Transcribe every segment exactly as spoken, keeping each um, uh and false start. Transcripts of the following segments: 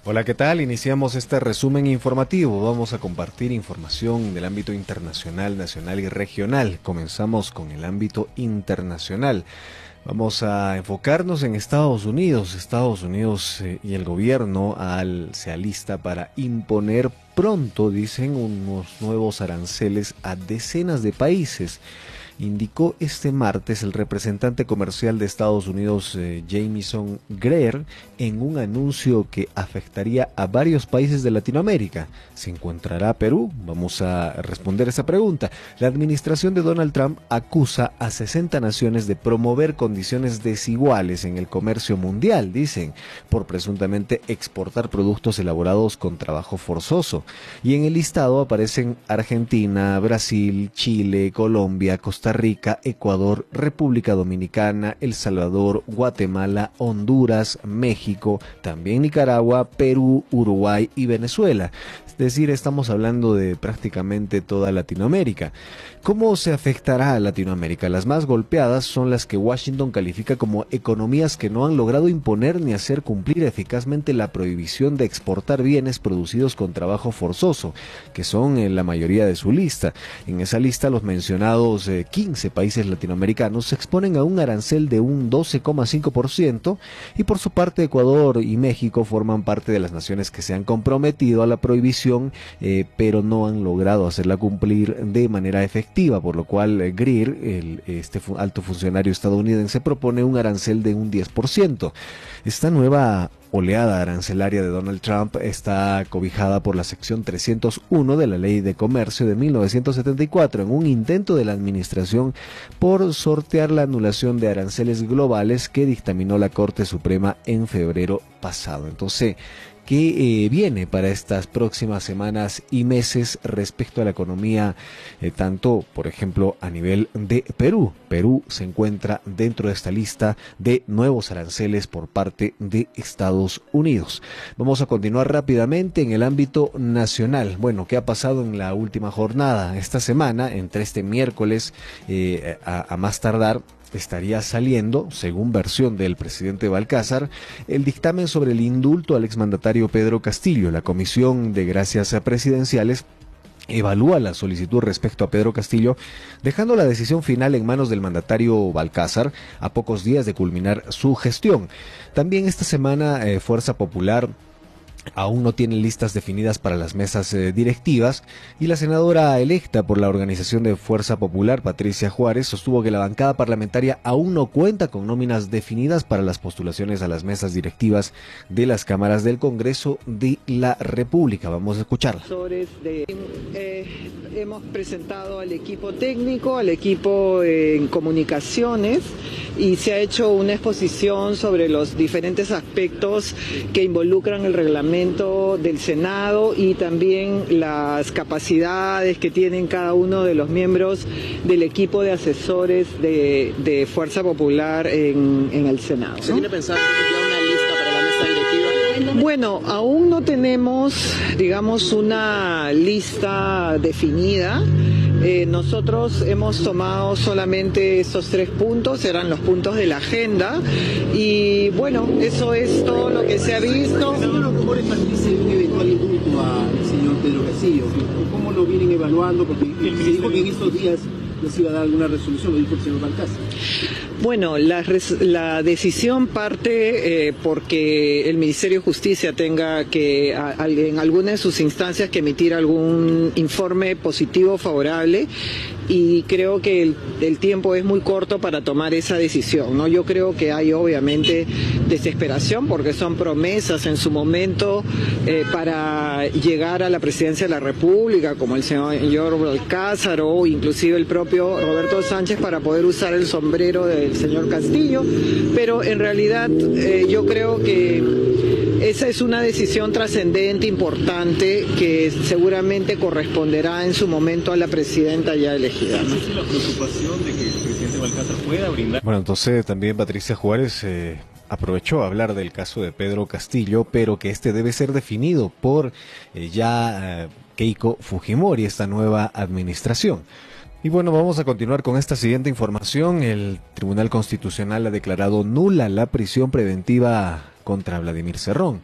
Hola, ¿qué tal? Iniciamos este resumen informativo. Vamos a compartir información del ámbito internacional, nacional y regional. Comenzamos con el ámbito internacional. Vamos a enfocarnos en Estados Unidos. Estados Unidos eh, y el gobierno al, se alista para imponer pronto, dicen, unos nuevos aranceles a decenas de países. Indicó este martes el representante comercial de Estados Unidos, eh, Jamieson Greer, en un anuncio que afectaría a varios países de Latinoamérica. ¿Se encontrará Perú? Vamos a responder esa pregunta. La administración de Donald Trump acusa a sesenta naciones de promover condiciones desiguales en el comercio mundial, dicen, por presuntamente exportar productos elaborados con trabajo forzoso. Y en el listado aparecen Argentina, Brasil, Chile, Colombia, Costa Rica, Ecuador, República Dominicana, El Salvador, Guatemala, Honduras, México, también Nicaragua, Perú, Uruguay y Venezuela. Es decir, estamos hablando de prácticamente toda Latinoamérica. ¿Cómo se afectará a Latinoamérica? Las más golpeadas son las que Washington califica como economías que no han logrado imponer ni hacer cumplir eficazmente la prohibición de exportar bienes producidos con trabajo forzoso, que son en la mayoría de su lista. En esa lista los mencionados eh, quince países latinoamericanos se exponen a un arancel de un doce coma cinco por ciento y por su parte Ecuador y México forman parte de las naciones que se han comprometido a la prohibición, eh, pero no han logrado hacerla cumplir de manera efectiva. Por lo cual eh, Greer, el, este fu alto funcionario estadounidense, propone un arancel de un diez por ciento. Esta nueva oleada arancelaria de Donald Trump está cobijada por la sección trescientos uno de la Ley de Comercio de mil novecientos setenta y cuatro, en un intento de la administración por sortear la anulación de aranceles globales que dictaminó la Corte Suprema en febrero pasado. Entonces, ¿qué eh, viene para estas próximas semanas y meses respecto a la economía, eh, tanto, por ejemplo, a nivel de Perú? Perú se encuentra dentro de esta lista de nuevos aranceles por parte de Estados Unidos. Vamos a continuar rápidamente en el ámbito nacional. Bueno, ¿qué ha pasado en la última jornada? Esta semana, entre este miércoles eh, a, a más tardar, estaría saliendo, según versión del presidente Balcázar, el dictamen sobre el indulto al exmandatario Pedro Castillo. La Comisión de Gracias Presidenciales evalúa la solicitud respecto a Pedro Castillo, dejando la decisión final en manos del mandatario Balcázar a pocos días de culminar su gestión. También esta semana eh, Fuerza Popular aún no tiene listas definidas para las mesas eh, directivas, y la senadora electa por la Organización de Fuerza Popular, Patricia Juárez, sostuvo que la bancada parlamentaria aún no cuenta con nóminas definidas para las postulaciones a las mesas directivas de las cámaras del Congreso de la República. Vamos a escucharla. De, eh, hemos presentado al equipo técnico, al equipo eh, en comunicaciones, y se ha hecho una exposición sobre los diferentes aspectos que involucran el reglamento del Senado y también las capacidades que tienen cada uno de los miembros del equipo de asesores de, de Fuerza Popular en, en el Senado, ¿no? ¿Se tiene pensado ya una lista para la mesa directiva? Bueno, aún no tenemos, digamos, una lista definida. Eh, nosotros hemos tomado solamente esos tres puntos, eran los puntos de la agenda, y bueno, eso es todo lo que se ha visto. Los rumores dicen un eventual indulto al señor Pedro Castillo. ¿Cómo lo vienen evaluando? Porque se dijo que en estos días nos iba a dar alguna resolución, lo dijo el señor Balcázar. Bueno, la, la decisión parte eh, porque el Ministerio de Justicia tenga que a, a, en alguna de sus instancias que emitir algún informe positivo o favorable, y creo que el, el tiempo es muy corto para tomar esa decisión, ¿no? Yo creo que hay obviamente desesperación porque son promesas en su momento eh, para llegar a la presidencia de la República, como el señor Balcázar o inclusive el propio Roberto Sánchez, para poder usar el sombrero del señor Castillo, pero en realidad eh, yo creo que esa es una decisión trascendente, importante, que seguramente corresponderá en su momento a la presidenta ya elegida, ¿no? ¿Existe la preocupación de que el presidente Balcázar pueda brindar? Bueno, entonces también Patricia Juárez eh, aprovechó a hablar del caso de Pedro Castillo, pero que este debe ser definido por eh, ya eh, Keiko Fujimori, esta nueva administración. Y bueno, vamos a continuar con esta siguiente información. El Tribunal Constitucional ha declarado nula la prisión preventiva contra Vladimir Cerrón.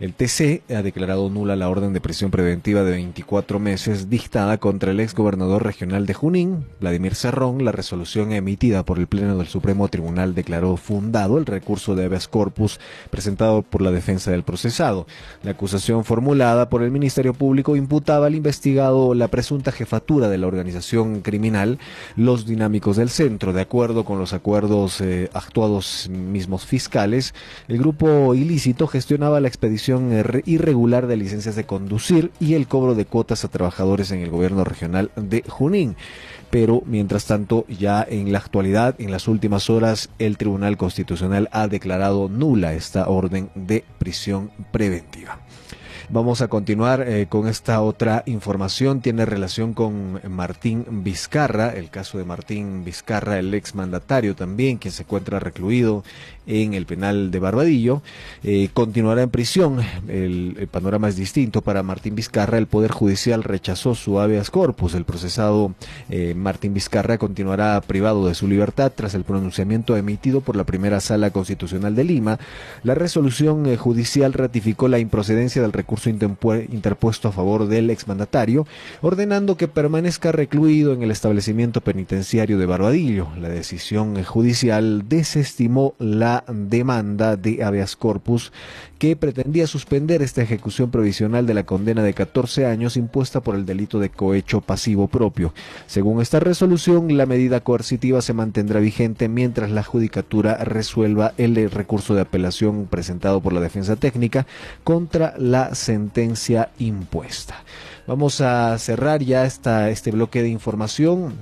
El T C ha declarado nula la orden de prisión preventiva de veinticuatro meses dictada contra el exgobernador regional de Junín, Vladimir Cerrón. La resolución emitida por el Pleno del Supremo Tribunal declaró fundado el recurso de habeas corpus presentado por la defensa del procesado. La acusación formulada por el Ministerio Público imputaba al investigado la presunta jefatura de la organización criminal Los Dinámicos del Centro. De acuerdo con los acuerdos eh, actuados mismos fiscales, el grupo ilícito gestionaba la expedición irregular de licencias de conducir y el cobro de cuotas a trabajadores en el gobierno regional de Junín. Pero, mientras tanto, ya en la actualidad, en las últimas horas, el Tribunal Constitucional ha declarado nula esta orden de prisión preventiva. Vamos a continuar eh, con esta otra información. Tiene relación con Martín Vizcarra, el caso de Martín Vizcarra, el exmandatario también, quien se encuentra recluido en el penal de Barbadillo. Eh, continuará en prisión. El, el panorama es distinto para Martín Vizcarra. El Poder Judicial rechazó su habeas corpus. El procesado eh, Martín Vizcarra continuará privado de su libertad tras el pronunciamiento emitido por la primera Sala Constitucional de Lima. La resolución eh, judicial ratificó la improcedencia del recurso interpuesto a favor del exmandatario, ordenando que permanezca recluido en el establecimiento penitenciario de Barbadillo. La decisión judicial desestimó la demanda de habeas corpus que pretendía suspender esta ejecución provisional de la condena de catorce años impuesta por el delito de cohecho pasivo propio. Según esta resolución, la medida coercitiva se mantendrá vigente mientras la judicatura resuelva el recurso de apelación presentado por la defensa técnica contra la sentencia impuesta. Vamos a cerrar ya esta, este bloque de información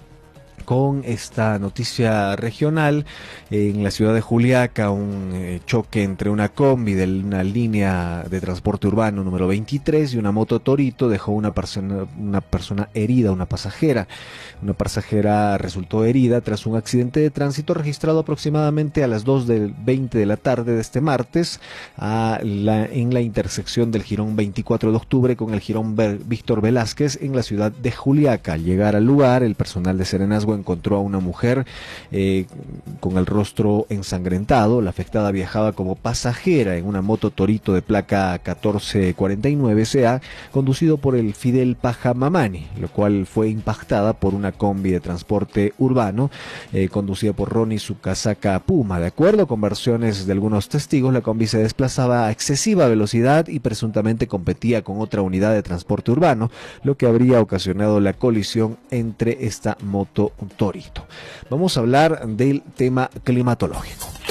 con esta noticia regional. En la ciudad de Juliaca, un eh, choque entre una combi de una línea de transporte urbano número veintitrés y una moto Torito dejó una persona, una persona herida, una pasajera. Una pasajera resultó herida tras un accidente de tránsito registrado aproximadamente a las dos de veinte de la tarde de este martes a la, en la intersección del jirón veinticuatro de octubre con el jirón Víctor Velázquez en la ciudad de Juliaca. Al llegar al lugar, el personal de Serenazgo encontró a una mujer eh, con el rostro ensangrentado. La afectada viajaba como pasajera en una moto Torito de placa catorce cuarenta y nueve C A conducido por el Fidel Paja Mamani, lo cual fue impactada por una combi de transporte urbano eh, conducida por Ronnie Sukasaka Puma. De acuerdo con versiones de algunos testigos, la combi se desplazaba a excesiva velocidad y presuntamente competía con otra unidad de transporte urbano, lo que habría ocasionado la colisión entre esta moto Torito. Vamos a hablar del tema climatológico.